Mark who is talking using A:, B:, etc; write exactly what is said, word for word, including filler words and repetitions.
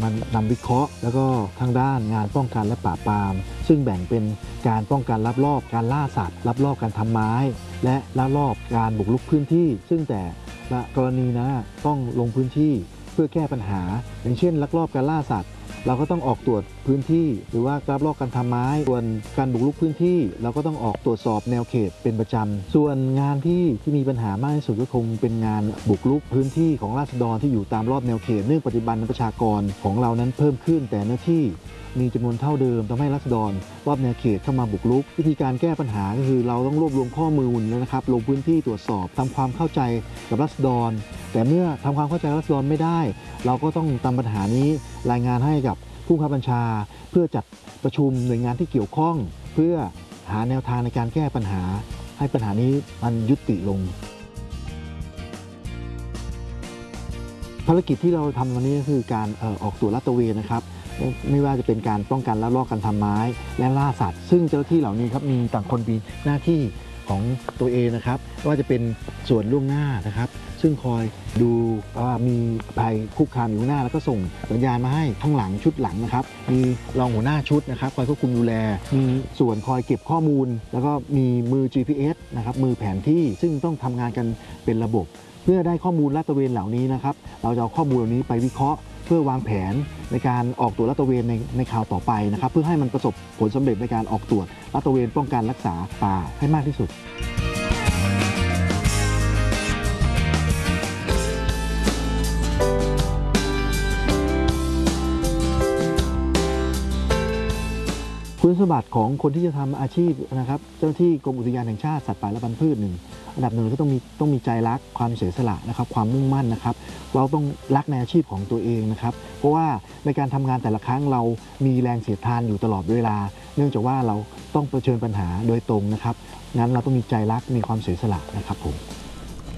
A: มันนำวิเคราะห์แล้วก็ทางด้านงานป้องกันและปราบปรามซึ่งแบ่งเป็นการป้องกันลักลอบการล่าสัตว์ลักลอบการทำไม้และลักลอบการบุกรุกพื้นที่ซึ่งแต่ละกรณีนะต้องลงพื้นที่เพื่อแก้ปัญหาอย่างเช่นลักลอบการล่าสัตว์เราก็ต้องออกตรวจพื้นที่หรือว่าลักลอบการทำไม้ส่วนการบุกรุกพื้นที่เราก็ต้องออกตรวจสอบแนวเขตเป็นประจำส่วนงานที่ที่มีปัญหามากที่สุดก็คงเป็นงานบุกรุกพื้นที่ของราษฎรที่อยู่ตามรอบแนวเขตเนื่องปัจจุบันประชากรของเรานั้นเพิ่มขึ้นแต่เนื้อที่มีจำนวนเท่าเดิมทำให้ราษฎรรอบแนวเขตเข้ามาบุกรุกวิธีการแก้ปัญหาก็คือเราต้องรวบรวมข้อมูลนะครับลงพื้นที่ตรวจสอบทำความเข้าใจกับราษฎรแต่เมื่อทำความเข้าใจราษฎรไม่ได้เราก็ต้องตามปัญหานี้รายงานให้กับผู้บังคับบัญชาเพื่อจัดประชุมหน่วยงานที่เกี่ยวข้องเพื่อหาแนวทางในการแก้ปัญหาให้ปัญหานี้มันยุติลงภารกิจที่เราทำวันนี้ก็คือการเอ่อออกตรวจลาดตระเวนนะครับไม่ว่าจะเป็นการป้องกันลักลอบการทำไม้และล่าสัตว์ซึ่งเจ้าหน้าที่เหล่านี้ครับมีต่างคนมีหน้าที่ของตัวเองนะครับว่าจะเป็นส่วนล่วงหน้านะครับซึ่งคอยดูว่ามีภัยคุกคามอยู่ข้างหน้าแล้วก็ส่งสัญญาณมาให้ข้างหลังชุดหลังนะครับมีรองหัวหน้าชุดนะครับคอยควบคุมดูแลมีส่วนคอยเก็บข้อมูลแล้วก็มีมือ จี พี เอส นะครับมือแผนที่ซึ่งต้องทำงานกันเป็นระบบเพื่อได้ข้อมูลลาดตระเวนเหล่านี้นะครับเราจะเอาข้อมูลเหล่านี้ไปวิเคราะห์เพื่อวางแผนในการออกตรวจลาดตระเวนในในคราวต่อไปนะครับเพื่อให้มันประสบผลสำเร็จในการออกตรวจลาดตระเวนป้องกันรักษาป่าให้มากที่สุดคุณสมบัติของคนที่จะทำอาชีพนะครับเจ้าหน้าที่กรมอุทยานแห่งชาติสัตว์ป่าและพันธุ์พืชหนึ่งอันดับหนึ่งก็ต้องมีต้องมีใจรักความเสียสละนะครับความมุ่งมั่นนะครับเราต้องรักในอาชีพของตัวเองนะครับเพราะว่าในการทำงานแต่ละครั้งเรามีแรงเสียดทานอยู่ตลอดเวลาเนื่องจากว่าเราต้องเผชิญปัญหาโดยตรงนะครับงั้นเราต้องมีใจรักมีความเสียสละนะครับผม